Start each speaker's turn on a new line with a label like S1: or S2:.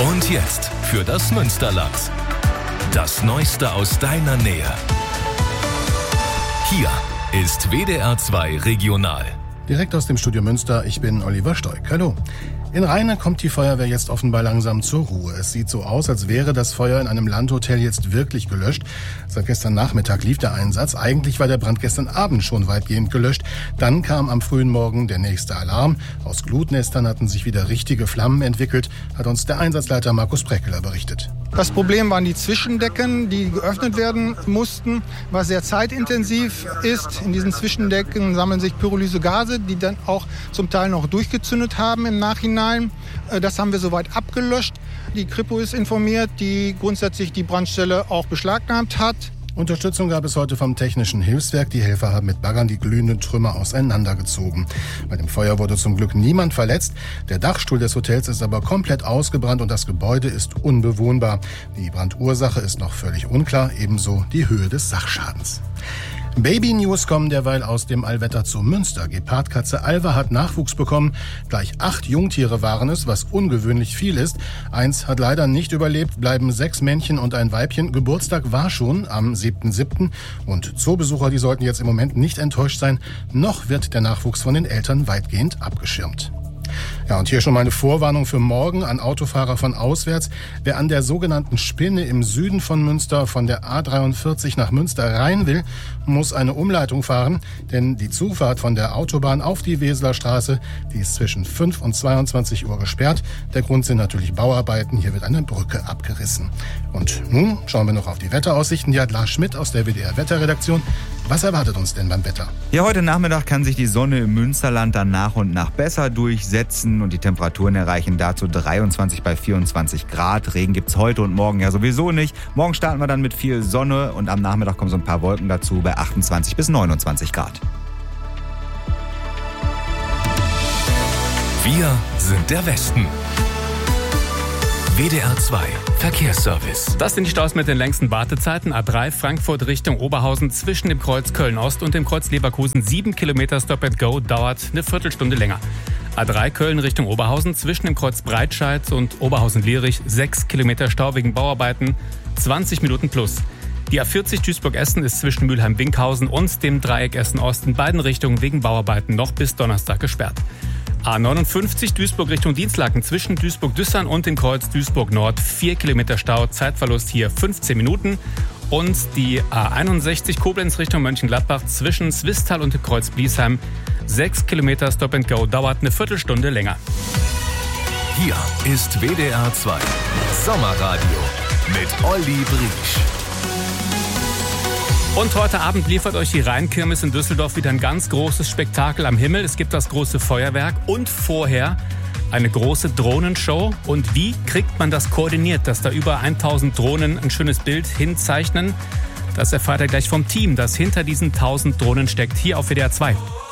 S1: Und jetzt für das Münsterland. Das Neueste aus deiner Nähe. Hier ist WDR 2 Regional.
S2: Direkt aus dem Studio Münster, ich bin Oliver Stoik. Hallo. In Rheine kommt die Feuerwehr jetzt offenbar langsam zur Ruhe. Es sieht so aus, als wäre das Feuer in einem Landhotel jetzt wirklich gelöscht. Seit gestern Nachmittag lief der Einsatz. Eigentlich war der Brand gestern Abend schon weitgehend gelöscht. Dann kam am frühen Morgen der nächste Alarm. Aus Glutnestern hatten sich wieder richtige Flammen entwickelt, hat uns der Einsatzleiter Markus Breckeler berichtet.
S3: Das Problem waren die Zwischendecken, die geöffnet werden mussten, was sehr zeitintensiv ist. In diesen Zwischendecken sammeln sich Pyrolysegase, die dann auch zum Teil noch durchgezündet haben im Nachhinein. Das haben wir soweit abgelöscht. Die Kripo ist informiert, die grundsätzlich die Brandstelle auch beschlagnahmt hat.
S2: Unterstützung gab es heute vom Technischen Hilfswerk. Die Helfer haben mit Baggern die glühenden Trümmer auseinandergezogen. Bei dem Feuer wurde zum Glück niemand verletzt. Der Dachstuhl des Hotels ist aber komplett ausgebrannt und das Gebäude ist unbewohnbar. Die Brandursache ist noch völlig unklar, ebenso die Höhe des Sachschadens. Baby-News kommen derweil aus dem Allwetter zu Münster. Gepardkatze Alva hat Nachwuchs bekommen. Gleich 8 Jungtiere waren es, was ungewöhnlich viel ist. Eins hat leider nicht überlebt, bleiben 6 Männchen und ein Weibchen. Geburtstag war schon am 7.7. Und Zoobesucher, die sollten jetzt im Moment nicht enttäuscht sein. Noch wird der Nachwuchs von den Eltern weitgehend abgeschirmt. Ja, und hier schon mal eine Vorwarnung für morgen an Autofahrer von auswärts. Wer an der sogenannten Spinne im Süden von Münster von der A43 nach Münster rein will, muss eine Umleitung fahren. Denn die Zufahrt von der Autobahn auf die Weseler Straße, die ist zwischen 5 und 22 Uhr gesperrt. Der Grund sind natürlich Bauarbeiten. Hier wird eine Brücke abgerissen. Und nun schauen wir noch auf die Wetteraussichten. Hier hat Lars Schmidt aus der WDR Wetterredaktion. Was erwartet uns denn beim Wetter?
S4: Ja, heute Nachmittag kann sich die Sonne im Münsterland dann nach und nach besser durchsetzen und die Temperaturen erreichen dazu 23 bei 24 Grad. Regen gibt's heute und morgen ja sowieso nicht. Morgen starten wir dann mit viel Sonne und am Nachmittag kommen so ein paar Wolken dazu bei 28 bis 29 Grad.
S1: Wir sind der Westen. WDR 2 Verkehrsservice.
S5: Das sind die Staus mit den längsten Wartezeiten. A3 Frankfurt Richtung Oberhausen zwischen dem Kreuz Köln-Ost und dem Kreuz Leverkusen. 7 Kilometer Stop-and-Go dauert eine Viertelstunde länger. A3 Köln Richtung Oberhausen zwischen dem Kreuz Breitscheid und Oberhausen-Lierich. 6 Kilometer Stau wegen Bauarbeiten. 20 Minuten plus. Die A40 Duisburg-Essen ist zwischen Mülheim-Winkhausen und dem Dreieck Essen-Ost in beiden Richtungen wegen Bauarbeiten noch bis Donnerstag gesperrt. A59 Duisburg Richtung Dienstlaken zwischen Duisburg-Düssern und dem Kreuz Duisburg-Nord. 4 Kilometer Stau, Zeitverlust hier 15 Minuten. Und die A61 Koblenz Richtung Mönchengladbach zwischen Swisttal und dem Kreuz Bliesheim. 6 Kilometer Stop-and-Go dauert eine Viertelstunde länger.
S1: Hier ist WDR 2 Sommerradio mit Olli Briesch.
S5: Und heute Abend liefert euch die Rheinkirmes in Düsseldorf wieder ein ganz großes Spektakel am Himmel. Es gibt das große Feuerwerk und vorher eine große Drohnenshow. Und wie kriegt man das koordiniert, dass da über 1000 Drohnen ein schönes Bild hinzeichnen? Das erfahrt ihr gleich vom Team, das hinter diesen 1000 Drohnen steckt, hier auf WDR 2.